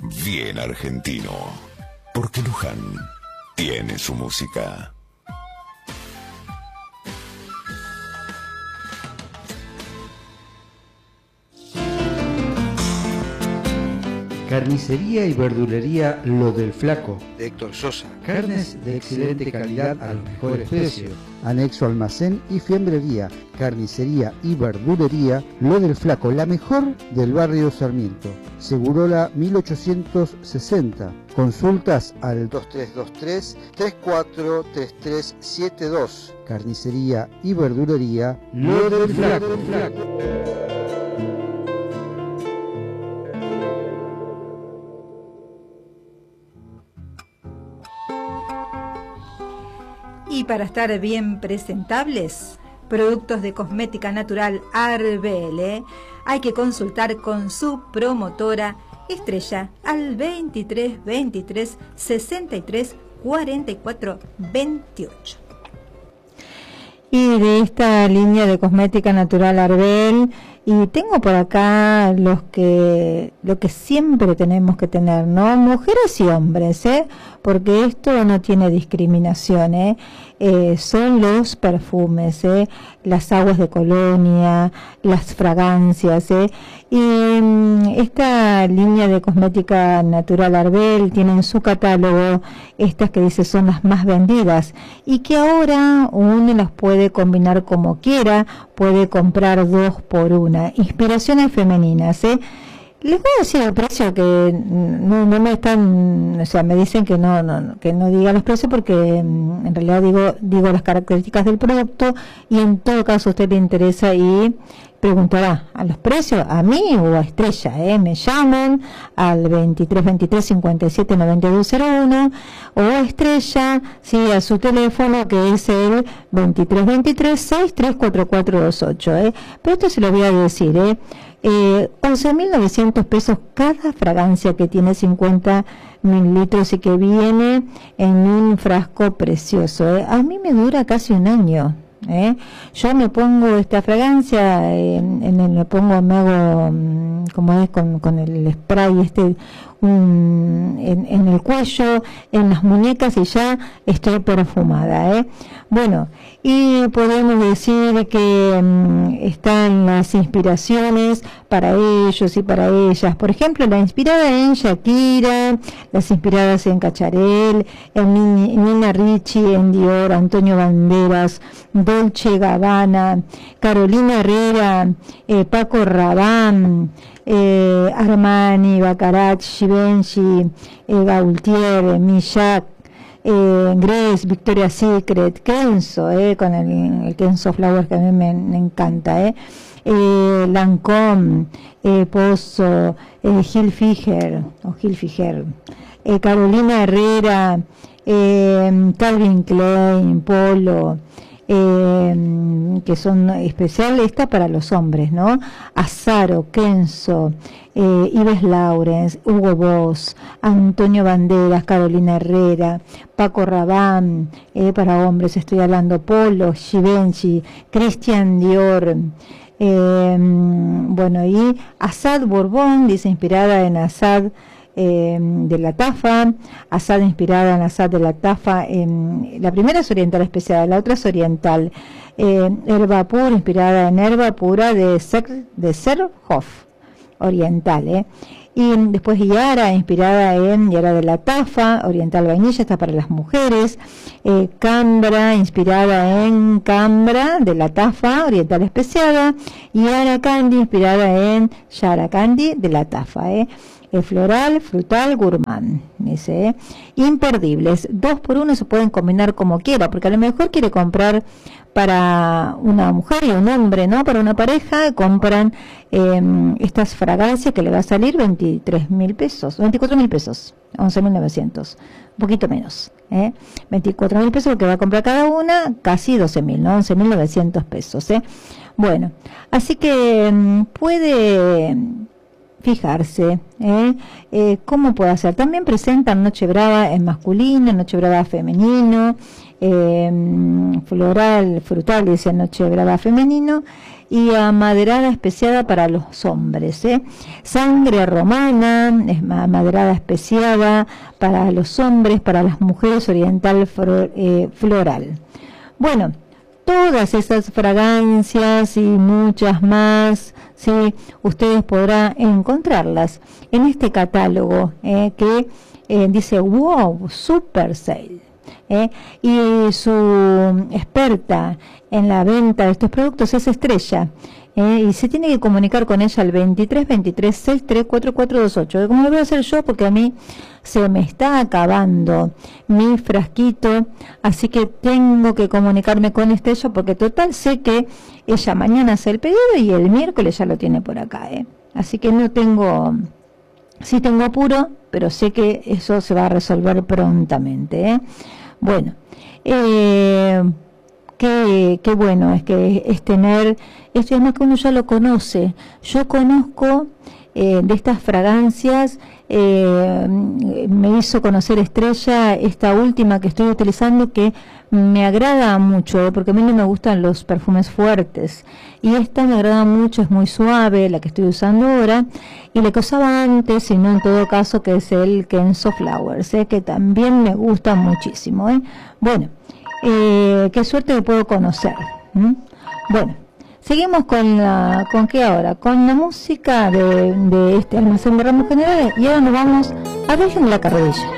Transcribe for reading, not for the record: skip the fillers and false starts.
bien argentino. Porque Luján tiene su música. Carnicería y verdulería Lo del Flaco, de Héctor Sosa. Carnes de excelente calidad a los mejores precios. Anexo almacén y fiambrería. Carnicería y verdulería Lo del Flaco, la mejor del barrio Sarmiento. Segurola 1860. Consultas al 2323-343372. Carnicería y verdulería Lo del Flaco. Y para estar bien presentables, productos de cosmética natural Arbel, hay que consultar con su promotora Estrella al 23 23 63 44 28. Y de esta línea de cosmética natural Arbel, y tengo por acá lo que siempre tenemos que tener, ¿no? Mujeres y hombres, porque esto no tiene discriminación, son los perfumes, las aguas de colonia, las fragancias, y esta línea de cosmética natural Arbel tiene en su catálogo estas que dice son las más vendidas y que ahora uno las puede combinar como quiera, puede comprar 2 por 1. Inspiraciones femeninas, les voy a decir el precio, que no me están, o sea, me dicen que no diga los precios porque en realidad digo las características del producto, y en todo caso a usted le interesa y preguntará a los precios, a mí o a Estrella, me llaman al 23 23 57 9201 o a Estrella, sí, a su teléfono que es el 23 23 63 4428, pero esto se lo voy a decir, 11.900 pesos cada fragancia, que tiene 50 mililitros y que viene en un frasco precioso, a mí me dura casi un año. Yo me pongo esta fragancia, me hago como es con el spray en el cuello, en las muñecas, y ya estoy perfumada, Bueno, y podemos decir que están las inspiraciones para ellos y para ellas. Por ejemplo, la inspirada en Shakira, las inspiradas en Cacharel, en Nina Ricci, en Dior, Antonio Banderas, Dolce Gabbana, Carolina Herrera, Paco Rabanne, Armani, Baccarat, Givenchy, Gaultier, Millac, Grace, Victoria's Secret, Kenzo, con el Kenzo Flowers, que a mí me encanta, Lancôme, Pozo, Gil Figer, Carolina Herrera, Calvin Klein, Polo, que son especiales, esta para los hombres, ¿no? Azaro, Kenzo, Yves Laurens, Hugo Boss, Antonio Banderas, Carolina Herrera, Paco Rabanne, para hombres estoy hablando, Polo, Givenchy, Christian Dior, bueno, y Assad Bourbon, dice inspirada en Assad de la Tafa, Assad inspirada en Assad de la Tafa, la primera es oriental especial, la otra es oriental, Herba Pura, inspirada en Herba Pura de Serhoff, oriental, y después Yara, inspirada en Yara de la Tafa, oriental vainilla, está para las mujeres, Cambra, inspirada en Cambra de la Tafa, oriental especiada, y Yara Candy, inspirada en Yara Candy de la Tafa, floral, frutal, gourmand, dice, imperdibles, 2 por 1, se pueden combinar como quiera, porque a lo mejor quiere comprar para una mujer y un hombre, ¿no? Para una pareja, compran estas fragancias que le va a salir 23.000 pesos, 24.000 pesos, 11.900, un poquito menos, 24.000 pesos lo que va a comprar cada una, casi 12.000, ¿no? 11.900 pesos, Bueno, así que puede fijarse cómo puede hacer. También presentan Noche Brava en masculino, Noche Brava femenino, frutal dice Noche Brava femenino, y amaderada especiada para los hombres. Sangre romana, es amaderada especiada para los hombres, para las mujeres, oriental floral. Bueno, todas esas fragancias y muchas más, ¿sí? Ustedes podrán encontrarlas en este catálogo que dice wow, super sale. Y su experta en la venta de estos productos es Estrella, y se tiene que comunicar con ella al 23 23 63 4428, como lo voy a hacer yo porque a mí se me está acabando mi frasquito, así que tengo que comunicarme con Estrella porque total sé que ella mañana hace el pedido y el miércoles ya lo tiene por acá, así que no tengo, sí tengo apuro, pero sé que eso se va a resolver prontamente. Bueno, qué bueno es que es tener, esto es más que uno ya lo conoce. Yo conozco de estas fragancias, me hizo conocer Estrella, esta última que estoy utilizando, que me agrada mucho, porque a mí no me gustan los perfumes fuertes, y esta me agrada mucho, es muy suave, la que estoy usando ahora, y la que usaba antes, y no en todo caso, que es el Kenzo Flowers, que también me gusta muchísimo. Bueno, qué suerte que puedo conocer. Bueno, seguimos ¿con qué ahora? Con la música de este almacén de ramos generales, y ahora nos vamos a Virgen de la Carrodilla.